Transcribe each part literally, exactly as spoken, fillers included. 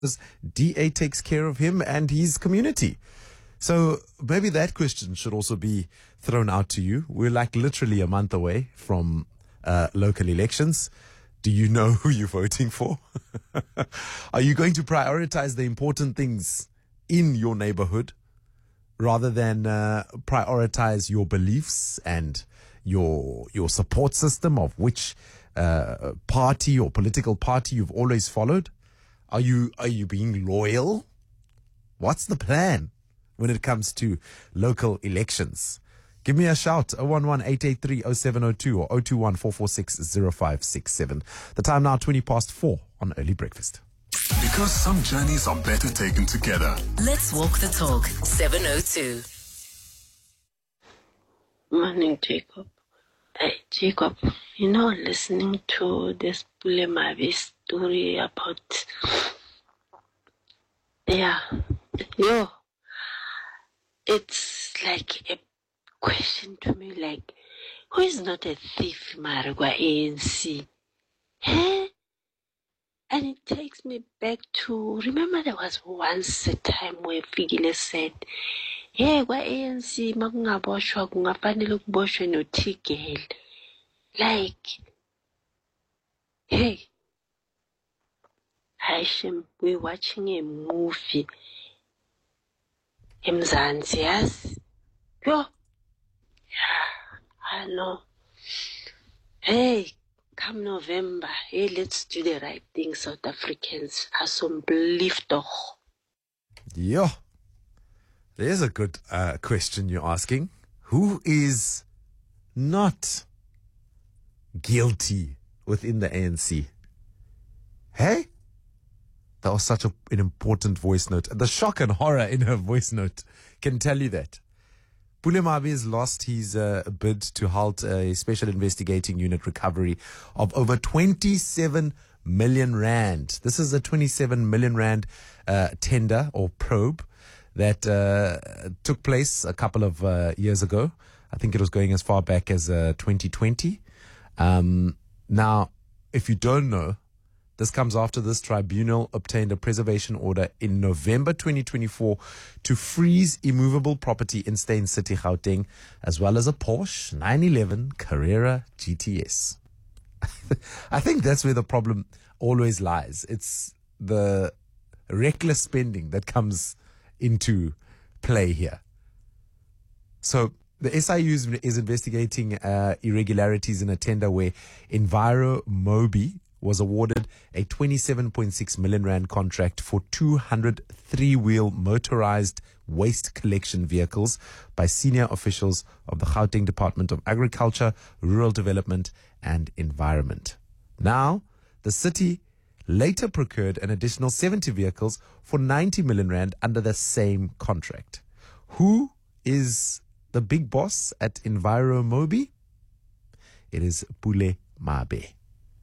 D A takes care of him and his community. So maybe that question should also be thrown out to you. We're like literally a month away from uh, local elections. Do you know who you're voting for? Are you going to prioritize the important things in your neighborhood rather than uh, prioritize your beliefs and your your support system of which uh, party or political party you've always followed? Are you are you being loyal? What's the plan when it comes to local elections? Give me a shout, oh one one, eight eight three, oh seven oh two or oh two one, four four six, oh five six seven. The time now, twenty past four on Early Breakfast. Because some journeys are better taken together. Let's walk the talk, seven oh two. Morning, Jacob. Hey, Jacob, you know, listening to this Pule Mavi story about, yeah, yo, it's like a question to me, like, who is not a thief, Maragwa A N C? Huh? And it takes me back to, remember there was once a time where Figile said, hey, kwa A N C, makungaboshwa, kungafanele ukuboshwe noThigel. Like, hey, Hashem, we're watching a movie. Mzansi, yes? Yo. Yeah, I know. Hey, come November, hey, let's do the right thing, South Africans. Asombliefdoch. Yeah. There's a good uh, question you're asking. Who is not guilty within the A N C? Hey? That was such a, an important voice note. The shock and horror in her voice note can tell you that. Pule Mavi has lost his uh, bid to halt a special investigating unit recovery of over twenty-seven million rand. This is a twenty-seven million rand uh, tender or probe that uh, took place a couple of uh, years ago. I think it was going as far back as uh, twenty twenty. Um, now, if you don't know, this comes after this tribunal obtained a preservation order in November twenty twenty-four to freeze immovable property in Steyn City, Gauteng, as well as a Porsche nine eleven Carrera G T S. I think that's where the problem always lies. It's the reckless spending that comes into play here. So the S I U is, is investigating uh, irregularities in a tender where Enviro Mobi was awarded a twenty-seven point six million rand contract for two hundred three-wheel motorized waste collection vehicles by senior officials of the Gauteng Department of Agriculture, Rural Development and Environment. Now, the city later procured an additional seventy vehicles for ninety million rand under the same contract. Who is the big boss at Enviro Mobi? It is Pule Mavi.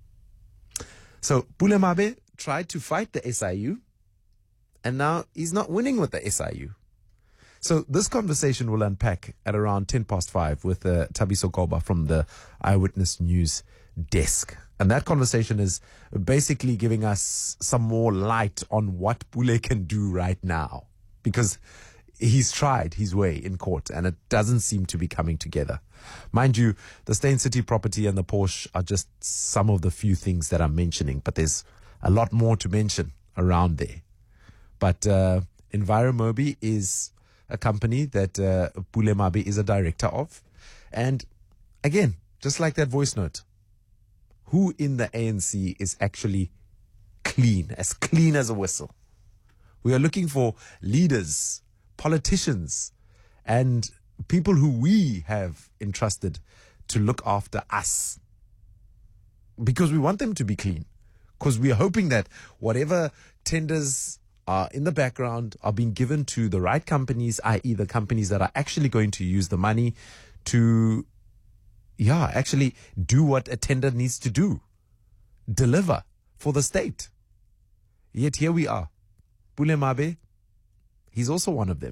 So Pule Mavi tried to fight the S I U, and now he's not winning with the S I U. So this conversation will unpack at around ten past five with uh, Thabiso Koba from the Eyewitness News desk. And that conversation is basically giving us some more light on what Pule can do right now, because he's tried his way in court and it doesn't seem to be coming together. Mind you, the Steyn City property and the Porsche are just some of the few things that I'm mentioning, but there's a lot more to mention around there. But uh, Enviro Mobi is a company that uh, Pule Mavi is a director of. And again, just like that voice note, who in the A N C is actually clean, as clean as a whistle? We are looking for leaders, politicians, and people who we have entrusted to look after us, because we want them to be clean, because we are hoping that whatever tenders are in the background are being given to the right companies, that is the companies that are actually going to use the money to, yeah, actually do what a tender needs to do, deliver for the state. Yet here we are. Pule Mavi, he's also one of them.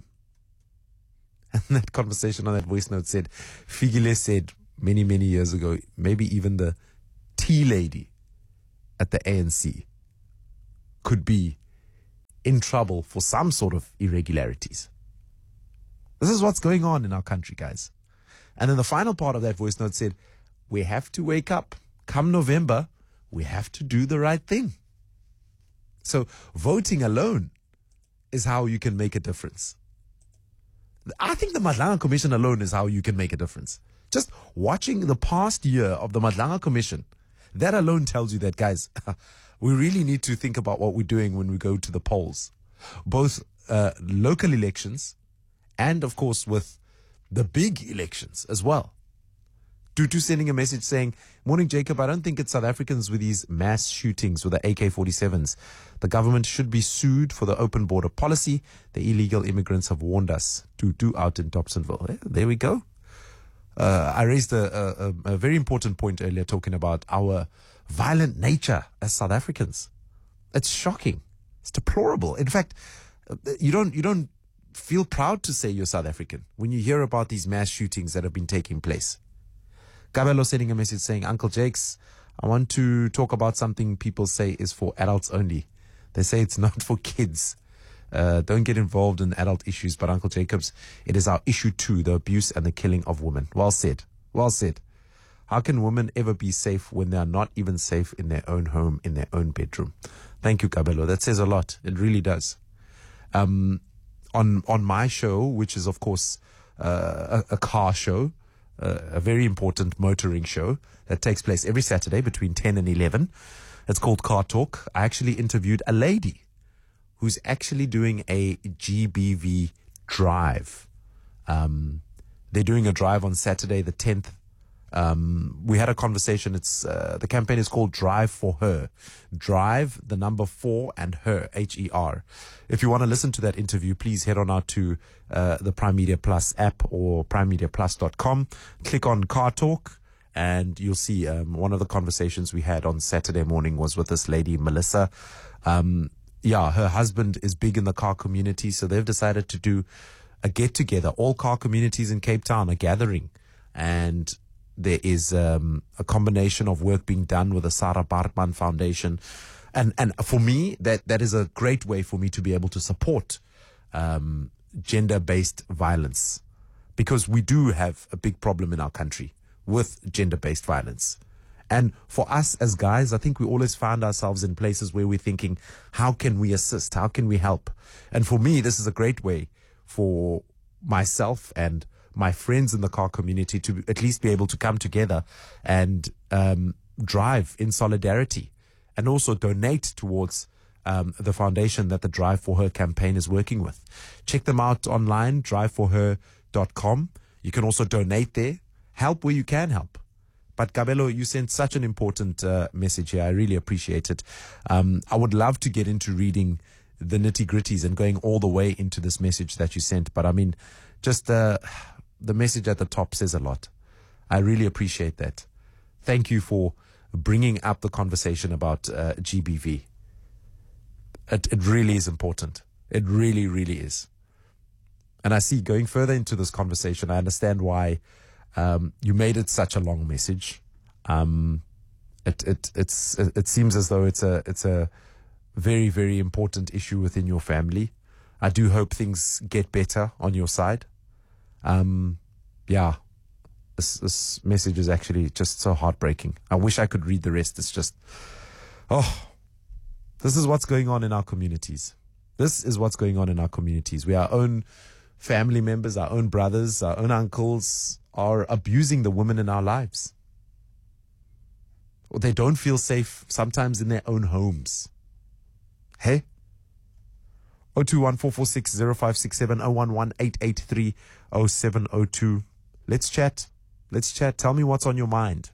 And that conversation on that voice note said, Figile said many, many years ago, maybe even the tea lady at the A N C could be in trouble for some sort of irregularities. This is what's going on in our country, guys. And then the final part of that voice note said, we have to wake up. Come November, we have to do the right thing. So voting alone is how you can make a difference. I think the Madlanga Commission alone is how you can make a difference. Just watching the past year of the Madlanga Commission, that alone tells you that, guys, we really need to think about what we're doing when we go to the polls. Both uh, local elections and, of course, with the big elections as well. Tutu sending a message saying, morning, Jacob, I don't think it's South Africans with these mass shootings with the A K forty-sevens. The government should be sued for the open border policy. The illegal immigrants have warned us. Tutu out in Dobsonville. Yeah, there we go. Uh, I raised a, a, a very important point earlier talking about our violent nature as South Africans. It's shocking. It's deplorable. In fact, you don't, you don't feel proud to say you're South African when you hear about these mass shootings that have been taking place. Kabelo sending a message saying, Uncle Jakes, I want to talk about something people say is for adults only. They say it's not for kids. Uh, don't get involved in adult issues. But Uncle Jacobs, it is our issue too, the abuse and the killing of women. Well said. Well said. How can women ever be safe when they are not even safe in their own home, in their own bedroom? Thank you, Kabelo. That says a lot. It really does. Um, on, on my show, which is, of course, uh, a, a car show, Uh, a very important motoring show that takes place every Saturday between ten and eleven. It's called Car Talk. I actually interviewed a lady who's actually doing a G B V drive. Um, they're doing a drive on Saturday the tenth. Um, we had a conversation. It's uh, the campaign is called Drive for Her. Drive, the number four, and her, H E R. If you want to listen to that interview, please head on out to uh, the Prime Media Plus app or prime media plus dot com. Click on Car Talk, and you'll see um, one of the conversations we had on Saturday morning was with this lady, Melissa. Um, yeah, her husband is big in the car community, so they've decided to do a get-together. All car communities in Cape Town are gathering, and there is um, a combination of work being done with the Sarah Bartman Foundation. And and for me, that, that is a great way for me to be able to support um, gender-based violence. Because we do have a big problem in our country with gender-based violence. And for us as guys, I think we always find ourselves in places where we're thinking, how can we assist? How can we help? And for me, this is a great way for myself and my friends in the car community to at least be able to come together and um, drive in solidarity and also donate towards um, the foundation that the Drive for Her campaign is working with. Check them out online, drive for her dot com. You can also donate there. Help where you can help. But Kabelo, you sent such an important uh, message here. I really appreciate it. Um, I would love to get into reading the nitty-gritties and going all the way into this message that you sent. But I mean, just uh, the message at the top says a lot. I really appreciate that. Thank you for bringing up the conversation about uh, G B V. It, it really is important. It really, really is. And I see, going further into this conversation, I understand why um, you made it such a long message. Um, it it it's it seems as though it's a it's a very, very important issue within your family. I do hope things get better on your side. Um, yeah, this, this message is actually just so heartbreaking. I wish I could read the rest. It's just, oh, this is what's going on in our communities. This is what's going on in our communities. We, our own family members, our own brothers, our own uncles are abusing the women in our lives. Or they don't feel safe sometimes in their own homes. Hey? oh two one four four six zero five six seven oh one one eight eight three oh seven oh two. Let's chat. Let's chat. Tell me what's on your mind.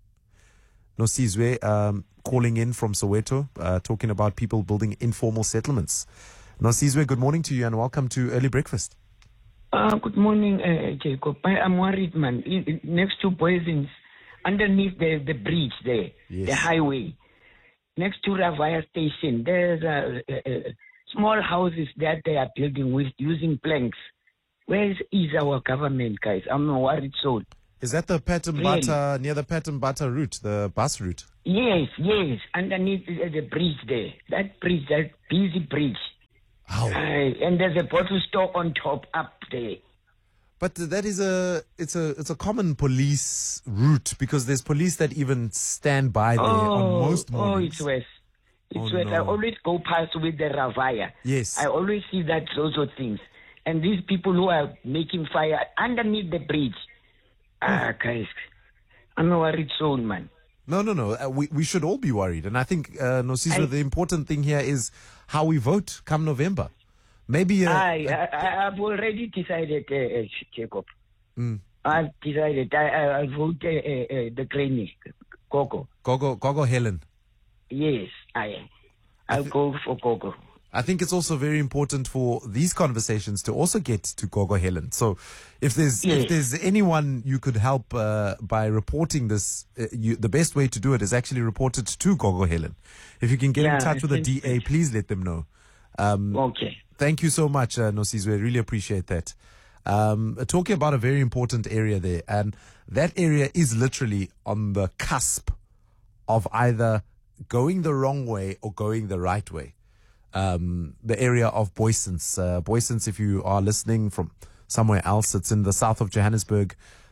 Nosizwe um, calling in from Soweto, uh, talking about people building informal settlements. Nosizwe, good morning to you and welcome to Early Breakfast. Uh, good morning, uh, Jacob. I am worried, man. In, in, next to Poisons, underneath the, the bridge there, Yes. the highway, next to Ravaya Station, there's a... Uh, uh, small houses that they are building with using planks. Where is, is our government, guys? I'm a worried soul. Is that the Patambata, really? Near the Patambata route, the bus route? Yes, yes. Underneath the, the bridge there. That bridge, that busy bridge. How? Aye, and there's a bottle store on top up there. But that is a it's a it's a common police route, because there's police that even stand by there on most oh, mornings. it's worse. It's Oh, worse. I no. always go past with the Ravaya. Yes. I always see that those of things. And these people who are making fire underneath the bridge. Ah, guys, I'm a worried soul, man. No, no, no. Uh, we we should all be worried, and I think uh, Nosizwe, I- the important thing here is how we vote come November. Maybe uh, I, I, I've already decided, uh, uh, Jacob. Mm. I've decided. I, I, I vote uh, uh, uh, the granny, Gogo. Gogo Gogo Helen. Yes, I am. I'll go for Gogo. I think it's also very important for these conversations to also get to Gogo Helen. So, if there's if Yes. there's anyone you could help uh, by reporting this, uh, you, the best way to do it is actually report it to Gogo Helen. If you can get in Yeah, touch I with the think D A, so. please let them know. Um, Okay. Thank you so much, uh, Nosizwe. I really appreciate that. Um, talking about a very important area there, and that area is literally on the cusp of either going the wrong way or going the right way. Um, the area of Boysens. Uh, Boysens, if you are listening from somewhere else, it's in the south of Johannesburg,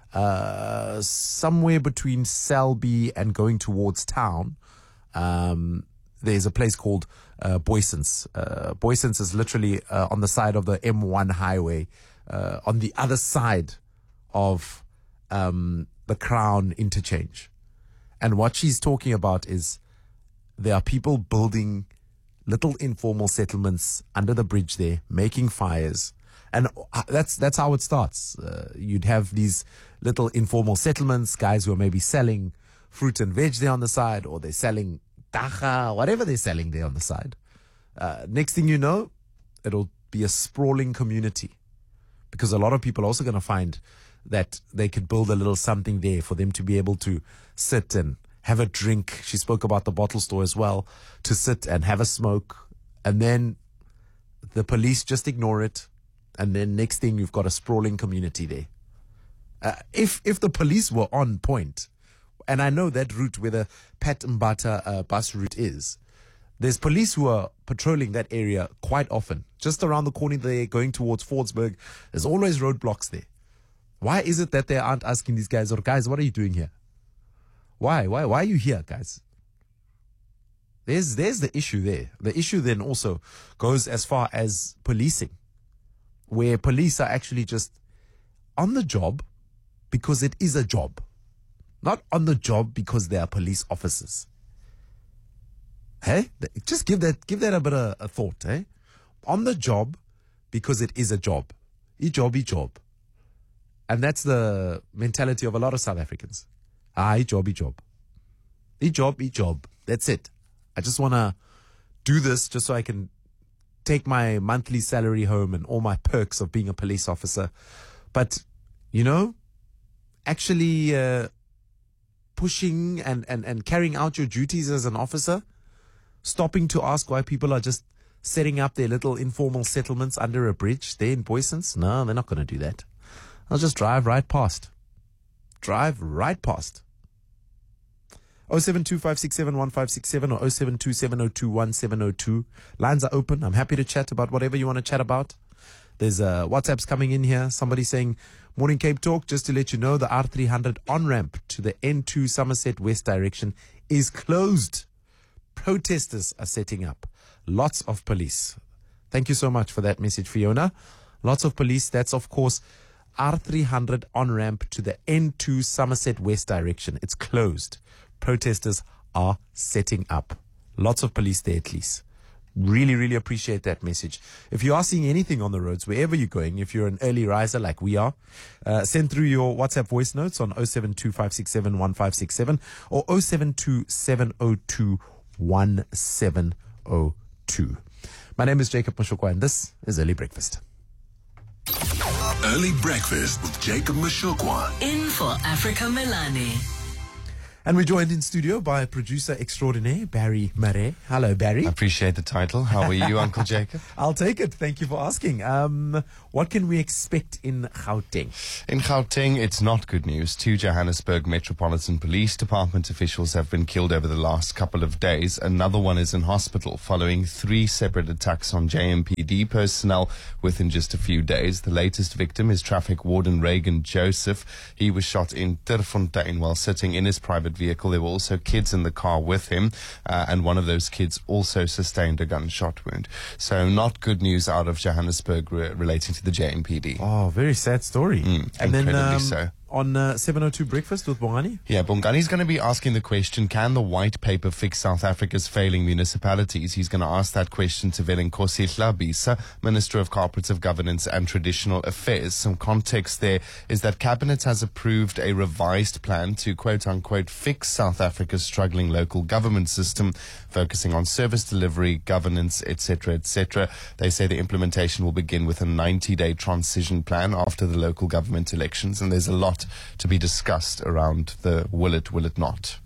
uh, somewhere between Selby and going towards town. Um, there's a place called uh, Boysens. Uh, Boysens is literally uh, on the side of the M one highway, uh, on the other side of um, the Crown interchange. And what she's talking about is there are people building little informal settlements under the bridge there, making fires. And that's that's how it starts. Uh, you'd have these little informal settlements, guys who are maybe selling fruit and veg there on the side, or they're selling dacha, whatever they're selling there on the side. Uh, next thing you know, it'll be a sprawling community, because a lot of people are also going to find that they could build a little something there for them to be able to sit and have a drink. She spoke about the bottle store as well, to sit and have a smoke. And then the police just ignore it. And then next thing, you've got a sprawling community there. Uh, if if the police were on point, and I know that route where the Pat Mbata uh, bus route is, there's police who are patrolling that area quite often. Just around the corner there, going towards Fordsburg, there's always roadblocks there. Why is it that they aren't asking these guys, or guys, what are you doing here? Why? Why? Why are you here, guys? There's there's the issue there. The issue then also goes as far as policing, where police are actually just on the job because it is a job, not on the job because they are police officers. Hey, just give that give that a bit of a thought. Eh, on the job because it is a job, e job, e job, and that's the mentality of a lot of South Africans. Ah, e job, e job, e job, e job. That's it. I just want to do this just so I can take my monthly salary home and all my perks of being a police officer. But, you know, actually uh, pushing and, and, and carrying out your duties as an officer, stopping to ask why people are just setting up their little informal settlements under a bridge there in Boysens. No, they're not going to do that. I'll just drive right past. Drive right past. oh seven two five six seven one five six seven or oh seven two seven oh two one seven oh two. Lines are open. I'm happy to chat about whatever you want to chat about. There's uh, WhatsApps coming in here. Somebody saying, morning Cape Talk, just to let you know, the R three hundred on-ramp to the N two Somerset West direction is closed. Protesters are setting up. Lots of police. Thank you so much for that message, Fiona. Lots of police. That's, of course, R three hundred on-ramp to the N two Somerset West direction. It's closed. Protesters are setting up. Lots of police there at least. Really, really appreciate that message. If you are seeing anything on the roads, wherever you're going, if you're an early riser like we are, uh, send through your WhatsApp voice notes on oh seven two five six seven one five six seven or oh seven two seven oh two one seven oh two. My name is Jacob Mashokwa, and this is Early Breakfast. Early Breakfast with Jacob Mashokwa. In for Africa Melane. And we're joined in studio by producer extraordinaire, Barry Marais. Hello, Barry. I appreciate the title. How are you, Uncle Jacob? I'll take it. Thank you for asking. Um, what can we expect in Gauteng? In Gauteng, it's not good news. Two Johannesburg Metropolitan Police Department officials have been killed over the last couple of days. Another one is in hospital following three separate attacks on J M P D personnel within just a few days. The latest victim is traffic warden Reagan Joseph. He was shot in Terfontein while sitting in his private vehicle. There were also kids in the car with him, uh, and one of those kids also sustained a gunshot wound. So not good news out of Johannesburg re- relating to the J M P D. Oh, very sad story. Mm, and then incredibly um, so. on uh, seven oh two Breakfast with Bongani? Yeah, Bongani's going to be asking the question, can the white paper fix South Africa's failing municipalities? He's going to ask that question to Velenkosi Hlabisa, Minister of Cooperative Governance and Traditional Affairs. Some context there is that Cabinet has approved a revised plan to quote-unquote fix South Africa's struggling local government system, focusing on service delivery, governance, et cetera, et cetera. They say the implementation will begin with a ninety-day transition plan after the local government elections, and there's a lot to be discussed around the will it, will it not.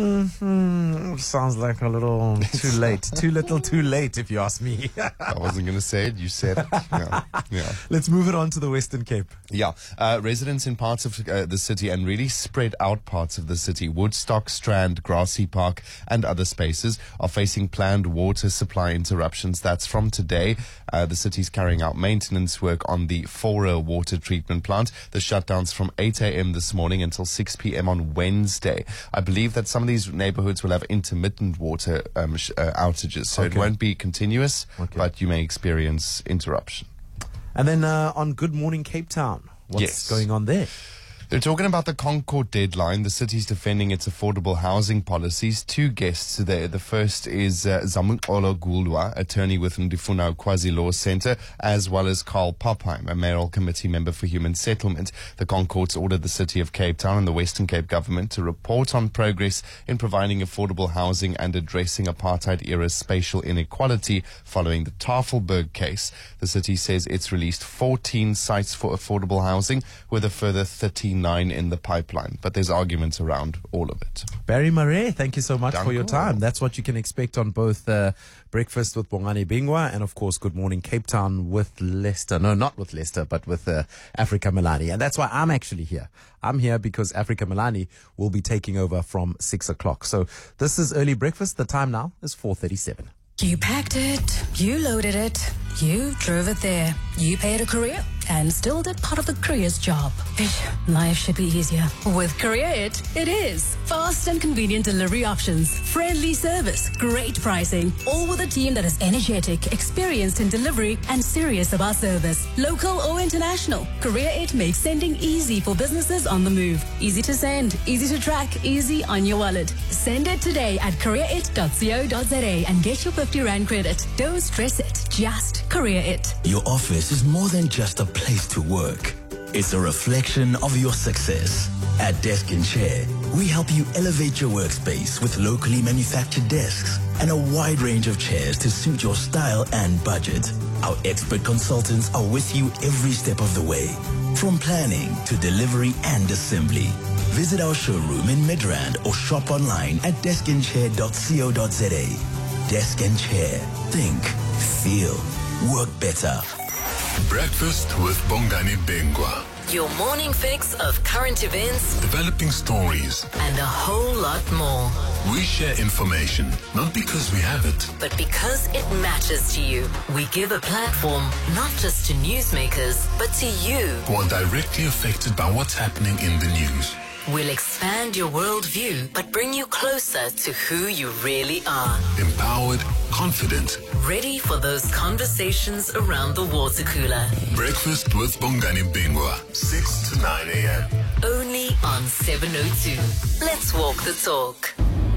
Mm-hmm. Sounds like a little too late. Too little, too late, if you ask me. I wasn't going to say it. You said it. Yeah. Yeah. Let's move it on to the Western Cape. Yeah. Uh, residents in parts of uh, the city and really spread out parts of the city, Woodstock, Strand, Grassy Park and other spaces are facing planned water supply interruptions. That's from today. Uh, the city's carrying out maintenance work on the Fora water treatment plant. The shutdowns from eight a.m. this morning until six p.m. on Wednesday. I believe that some of these neighborhoods will have intermittent water um, sh- uh, outages, so Okay. it won't be continuous, Okay. but you may experience interruption. And then uh, on Good Morning Cape Town, what's Yes. going on there? They're talking about the Concord deadline. The city's defending its affordable housing policies. Two guests there. The first is uh, Zamukolo Gulwa, attorney with Ndifuna Quasi Law Centre, as well as Carl Popheim, a mayoral committee member for human settlement. The Concords ordered the city of Cape Town and the Western Cape government to report on progress in providing affordable housing and addressing apartheid-era spatial inequality following the Tafelberg case. The city says it's released fourteen sites for affordable housing, with a further thirty-nine in the pipeline, but there's arguments around all of it. Barry Marais, thank you so much for your Danko. time. That's what you can expect on both uh, Breakfast with Bongani Bingwa and, of course, Good Morning Cape Town with Lester. No, not with Lester, but with uh, Africa Milani. And that's why I'm actually here. I'm here because Africa Milani will be taking over from six o'clock. So this is Early Breakfast. The time now is four thirty-seven. You packed it, you loaded it, you drove it there, you paid a courier and still did part of the courier's job. Ish, life should be easier. With Courier It, it is. Fast and convenient delivery options, friendly service, great pricing, all with a team that is energetic, experienced in delivery and serious about service. Local or international, Courier It makes sending easy for businesses on the move. Easy to send, easy to track, easy on your wallet. Send it today at courier it dot co dot za and get your fifty rand credit. Don't stress it, just Courier It. Your office is more than just a place to work. It's a reflection of your success. At Desk and Chair, we help you elevate your workspace with locally manufactured desks and a wide range of chairs to suit your style and budget. Our expert consultants are with you every step of the way, from planning to delivery and assembly. Visit our showroom in Midrand or shop online at desk and chair dot co dot za. Desk and Chair. Think, feel, work better. Breakfast with Bongani Bingwa. Your morning fix of current events Developing stories. and a whole lot more. We share information, not because we have it. But because it matters to you, we give a platform not just to newsmakers, but to you. Who are directly affected by what's happening in the news. We'll expand your worldview, but bring you closer to who you really are. Empowered, confident. Ready for those conversations around the water cooler. Breakfast with Bongani Bingwa. six to nine a.m. Only on seven oh two. Let's walk the talk.